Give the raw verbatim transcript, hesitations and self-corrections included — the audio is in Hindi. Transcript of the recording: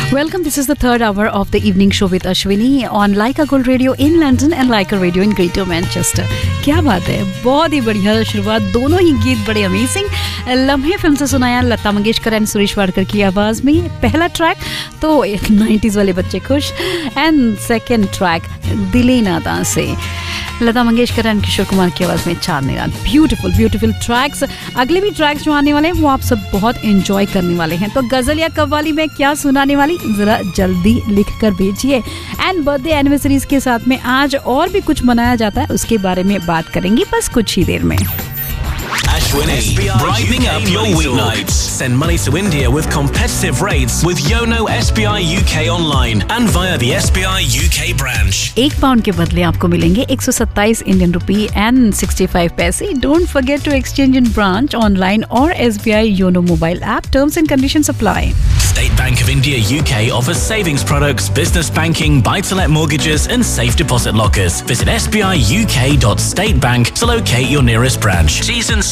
Welcome. This is the third hour of the evening show with Ashwini on Laika Gold Radio in London and Laika Radio in Greater Manchester. क्या बात है, बहुत ही बढ़िया शुरुआत, दोनों ही गीत बड़े अमेजिंग। लम्हे फिल्म से सुनाया लता मंगेशकर एंड सुरेश वाडकर की आवाज़ में पहला ट्रैक, तो एक नाइंटीज़ वाले बच्चे खुश, एंड सेकेंड ट्रैक दिले नादा से लता मंगेशकर एंड किशोर कुमार की आवाज़ में चांदनी रात। Beautiful beautiful tracks. अगले भी ट्रैक्स जो आने वाले हैं वो आप सब बहुत एंजॉय करने वाले हैं। तो गज़ल या कव्वाली में क्या सुनाने वाली, ज़रा जल्दी लिख कर भेजिए। एंड बर्थडे एनिवर्सरीज के साथ में आज और भी कुछ मनाया जाता है, उसके बारे में बात करेंगे बस कुछ ही देर में। Ashwini, brightening up your weeknights. Send money to India with competitive rates with Yono S B I U K online and via the S B I U K branch. एक पाउंड के बदले आपको मिलेंगे एक सौ सत्ताईस Indian rupee and sixty five पैसे। Don't forget to exchange in branch, online और S B I YONO mobile app. Terms and conditions apply. State Bank of India U K offers savings products, business banking, buy-to-let mortgages and safe deposit lockers. Visit s b i u k dot state bank to locate your nearest branch. T's and